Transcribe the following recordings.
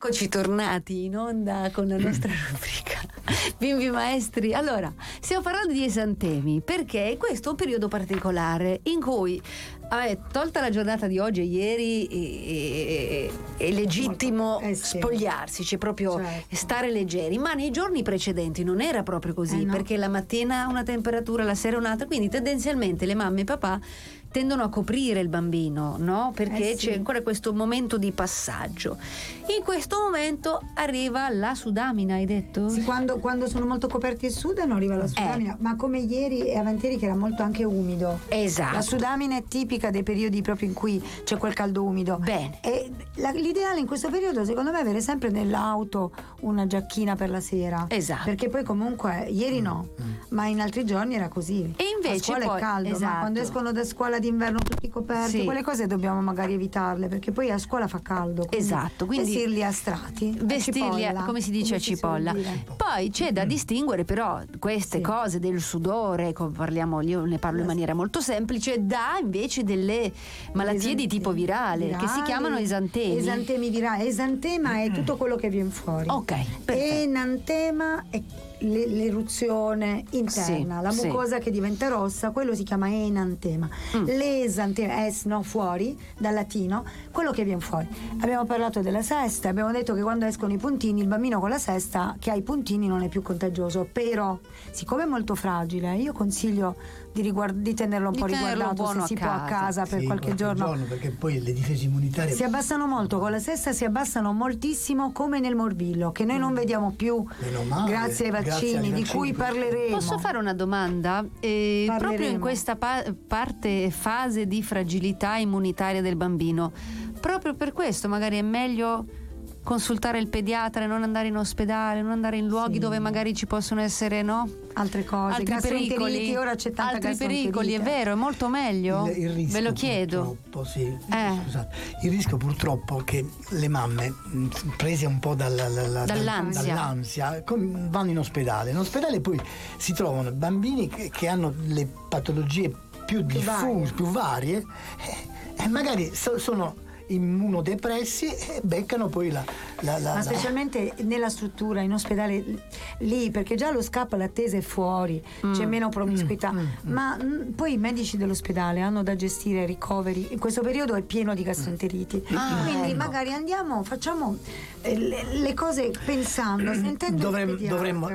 Eccoci tornati in onda con la nostra rubrica Bimbi Maestri. Allora, stiamo parlando di esantemi perché questo è un periodo particolare in cui, tolta la giornata di oggi e ieri, è legittimo spogliarsi, cioè proprio stare leggeri, ma nei giorni precedenti non era proprio così, perché la mattina una temperatura, la sera un'altra, quindi tendenzialmente le mamme e papà tendono a coprire il bambino, no? Perché c'è ancora questo momento di passaggio. In questo momento arriva la sudamina, hai detto? Sì, quando sono molto coperti e sudano arriva la sudamina, ma come ieri e avantieri che era molto anche umido. Esatto. La sudamina è tipica dei periodi proprio in cui c'è quel caldo umido. Bene. E l'ideale in questo periodo secondo me è avere sempre nell'auto una giacchina per la sera. Esatto. Perché poi comunque ieri no, ma in altri giorni era così. E invece a scuola poi, è caldo, ma quando escono da scuola d'inverno tutti coperti, quelle cose dobbiamo magari evitarle, perché poi a scuola fa caldo. Esatto, quindi vestirli a strati, vestirli come si dice, a cipolla. Poi c'è da distinguere però queste cose del sudore, io ne parlo in maniera molto semplice, da invece delle malattie di tipo virale che si chiamano esantemi. Esantemi virali. Esantema è tutto quello che viene fuori. Ok, perfetto. Enantema è l'eruzione interna, la mucosa che diventa rossa, quello si chiama enantema. L'esantema, fuori, dal latino, quello che viene fuori. Abbiamo parlato della sesta, abbiamo detto che quando escono i puntini, il bambino con la sesta che ha i puntini non è più contagioso, però siccome è molto fragile, io consiglio di tenerlo un po' riguardato se si può a casa per qualche giorno, perché poi le difese immunitarie si abbassano molto, con la sesta si abbassano moltissimo, come nel morbillo che noi non vediamo più grazie ai vaccini di cui parleremo. Posso fare una domanda? Proprio in questa fase di fragilità immunitaria del bambino, proprio per questo magari è meglio consultare il pediatra e non andare in ospedale, non andare in luoghi dove magari ci possono essere altre cose, altri pericoli. Ora c'è tanta altri pericoli, è vero, è molto meglio. Il rischio, ve lo chiedo. Scusate, il rischio purtroppo che le mamme, prese un po' dall'ansia, vanno in ospedale. In ospedale poi si trovano bambini che hanno le patologie più diffuse, più varie, e magari sono immunodepressi e beccano poi ma specialmente nella struttura in ospedale lì, perché già lo scappo, l'attesa è fuori, c'è meno promiscuità, ma poi i medici dell'ospedale hanno da gestire ricoveri, in questo periodo è pieno di gastroenteriti, quindi magari facciamo le cose pensando, sentendo dovremmo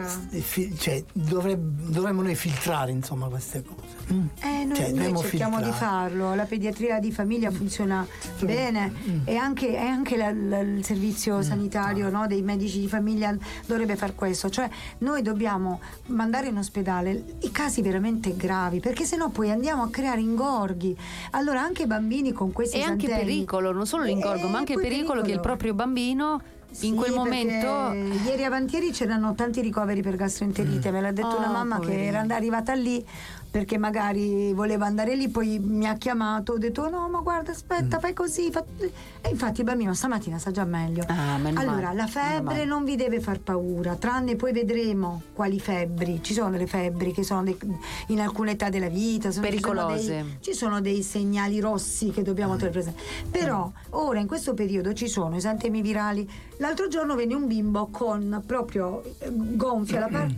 noi filtrare insomma queste cose. Noi cerchiamo di farlo, la pediatria di famiglia funziona bene, e anche il servizio sanitario dei medici di famiglia dovrebbe far questo, cioè noi dobbiamo mandare in ospedale i casi veramente gravi, perché sennò poi andiamo a creare ingorghi. Allora anche bambini con questi esantemi, e anche pericolo, non solo l'ingorgo ma anche il pericolo che il proprio bambino in quel momento. Ieri avantieri c'erano tanti ricoveri per gastroenterite, me l'ha detto una mamma che era arrivata lì perché magari voleva andare lì, poi mi ha chiamato, ho detto no ma guarda aspetta, fai così, e infatti il bambino stamattina sta già meglio. Allora la febbre non vi deve far paura, tranne poi vedremo quali febbri, ci sono le febbri che sono in alcune età della vita, pericolose, ci sono dei segnali rossi che dobbiamo tenere presenti, però ora in questo periodo ci sono esantemi virali. L'altro giorno venne un bimbo con proprio gonfia